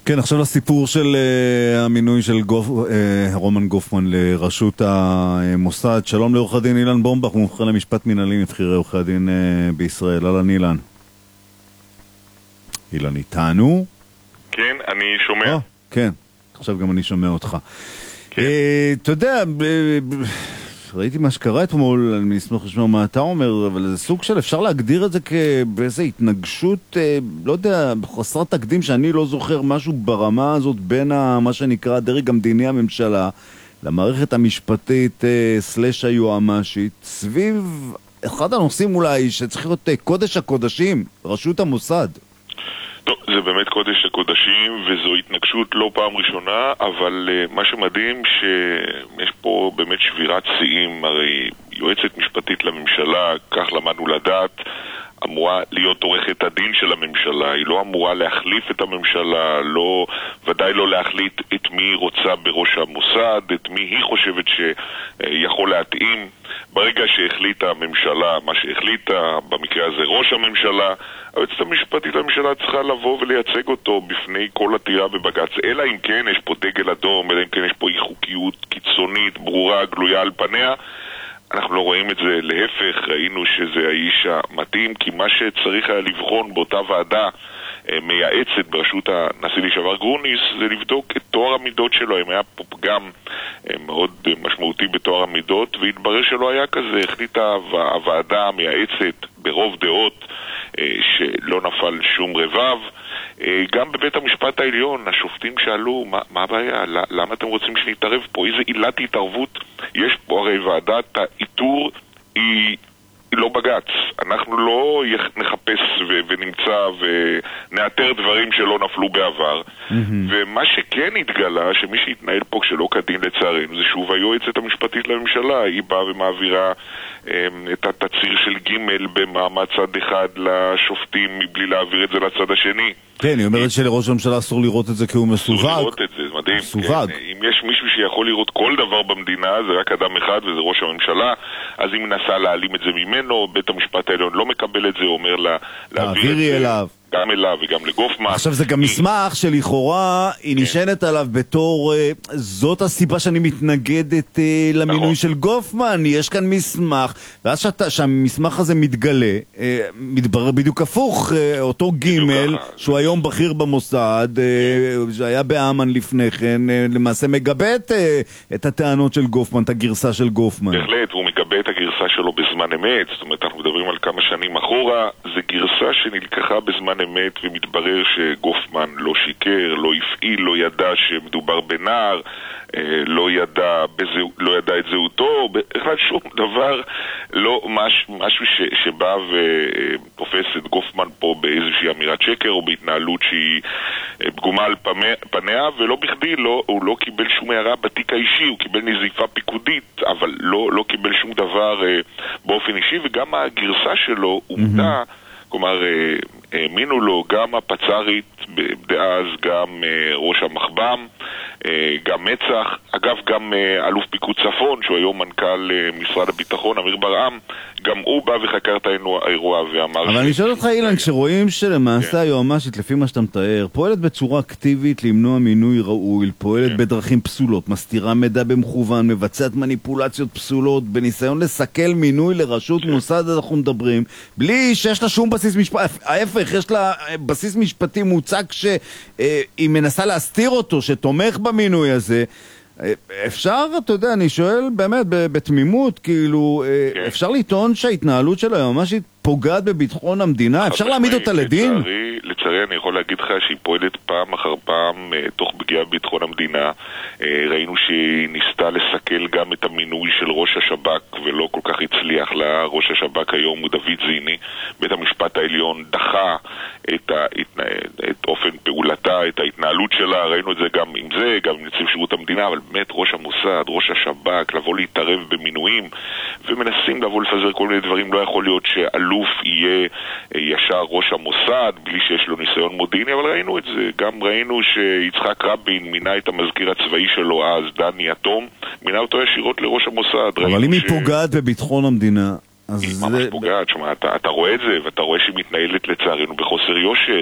כן, עכשיו לסיפור של המינוי של רומן גופמן לראשות המוסד. שלום לעורך הדין אילן בומבך, מומחה למשפט מנהלי מבכירי עורכי הדין בישראל. אהלן אילן. אילן איתנו? כן, אני שומע. כן, עכשיו גם אני שומע אותך. כן. אתה יודע, ראיתי מה שקרה אתמול, אני אשמח לשמוע מה אתה אומר, אבל זה סוג של, אפשר להגדיר את זה באיזו התנגשות, לא יודע, חסרת תקדים, שאני לא זוכר משהו ברמה הזאת בין מה שנקרא הדרג המדיני הממשלה למערכת המשפטית סלש היועמ"שית, סביב אחד הנושאים אולי שצריך להיות קודש הקודשים, רשות המוסד. טוב, זה באמת קודש הקודשים, וזו התנגשות לא פעם ראשונה, אבל מה שמדהים שיש פה באמת שבירת שיאים. הרי יועצת משפטית לממשלה, כך למדנו לדעת, אמורה להיות עורכת הדין של הממשלה. היא לא אמורה להחליף את הממשלה, ודאי לא להחליט את מי היא רוצה בראש המוסד, את מי היא חושבת שיכול להתאים. ברגע שהחליטה הממשלה, מה שהחליטה במקרה הזה ראש הממשלה, היועצת המשפטית לממשלה צריכה לבוא ולייצג אותו בפני כל עתירה בבג"ץ. אלא אם כן יש פה דגל אדום, אלא אם כן יש פה אי חוקיות קיצונית, ברורה, גלויה על פניה. אנחנו לא רואים את זה, להפך, ראינו שזה האיש המתאים, כי מה שצריך היה לבחון באותה ועדה מייעצת בראשות הנשיא לשעבר גרוניס, זה לבדוק את תואר המידות שלו. אם היה פה פגם מאוד משמעותי בתואר המידות, והתברר שלא היה כזה. החליטה הוועדה המייעצת ברוב דעות שלא נפל שום רבב. גם בבית המשפט העליון השופטים שאלו, מה הבעיה? למה אתם רוצים שנתערב פה? איזה עילת התערבות יש פה? הרי ועדת האיתור היא לא בגץ. אנחנו לא נחפש ונמצא ונאתר דברים שלא נפלו בעבר. ומה שכן התגלה, שמי שהתנהל פה שלא כדין לצערנו, זה שוב היועצת המשפטית לממשלה. היא באה ומעבירה את התציר של ג' במעמד צד אחד לשופטים מבלי להעביר את זה לצד השני. כן, היא אומרת שלראש הממשלה אסור לראות את זה כי הוא מסווג. אסור לראות את זה, זה מדהים. מסווג. אם יש מישהו שיכול לראות כל דבר במדינה, זה רק אדם אחד וזה ראש הממשלה. אז היא מנסה להעלים את זה ממנו, בית המשפט העליון לא מקבל את זה, אומר לה להעביר את זה אליו. גם אליו וגם לגופמן. עכשיו זה גם מסמך שלכאורה היא נשענת עליו בתור זאת הסיבה שאני מתנגדת למינוי של גופמן. יש כאן מסמך, ואז שהמסמך הזה מתגלה, מתברר בדיוק הפוך. אותו ג' שהוא היום בכיר במוסד, שהיה באמן לפני כן, למעשה מגבה את הטענות של גופמן, את הגרסה של גופמן. בהחלט, הוא מגבה את הגרסה שלו בזמן אמת. זאת אומרת, אנחנו מדברים על כמה שנים אחורה. זה גרסה שנלקחה בזמן אמת, ומתברר שגופמן לא שיקר, לא הפעיל, לא ידע שמדובר בנער, לא ידע את זהותו, בכלל שום דבר, לא משהו שבא ותופס את גופמן פה באיזושהי אמירת שקר או בהתנהלות שהיא פגומה על פניה, ולא בכדי הוא לא קיבל שום הערה בתיק האישי. הוא קיבל נזיפה פיקודית, אבל לא קיבל שום דבר באופן אישי. וגם הגרסה שלו עומדה, כלומר, האמינו לו גם הפצרית דאז, גם ראש המחב"ם, גם מצח, אגב גם אלוף פיקוד צפון, שהוא היום מנכ"ל משרד הביטחון, אמיר ברעם, גם הוא בא וחקר את האירוע ואמר... אבל אני שואל אותך אילן, כשרואים שלמעשה היועמ"שית, לפי מה שאתה מתאר, פועלת בצורה אקטיבית למנוע מינוי ראוי, פועלת בדרכים פסולות, מסתירה מידע במכוון, מבצעת מניפולציות פסולות, בניסיון לסכל מינוי לראשות מוסד, אנחנו מדברים, בלי שיש לה שום בסיס משפטי, ההפך, יש לה בסיס משפטי מוצק שהיא מנסה להסתיר אותו, שתומך במינוי הזה. אפשר, אתה יודע, אני שואל באמת בתמימות, כאילו, אפשר לטעון שההתנהלות שלה ממש פוגעת בביטחון המדינה? אפשר להעמיד אותה לדין? לצערי אני יכול להגיד לך שהיא פועלת פעם אחר פעם תוך פגיעה בביטחון המדינה. ראינו שהיא ניסתה לסכל גם את המינוי של ראש השב"כ ולא כל כך הצליח לה. ראש השב"כ היום הוא דוד זיני. בית המשפט העליון דחה את אופן פעולתה, את ההתנהלות שלה. ראינו את זה גם עם זה, גם עם נציב שירות המדינה, אבל באמת ראש המוסד, ראש השב"כ, לבוא להתערב במינויים ומנסים לבוא לפזר כל מיני דברים. לא יכול להיות שאלוף יהיה ישר ראש המוסד בלי שיש לו ניסיון מודיעיני, אבל ראינו את זה. גם ראינו שיצחק רבין מינה את המזכיר הצבאי שלו אז, דני אטום, מינה אותו ישירות לראש המוסד. אבל אם היא פוגעת בביטחון המדינה, היא ממש פוגעת. אתה רואה את זה, ואתה רואה שהיא מתנהלת לצערנו בחוסר יושר.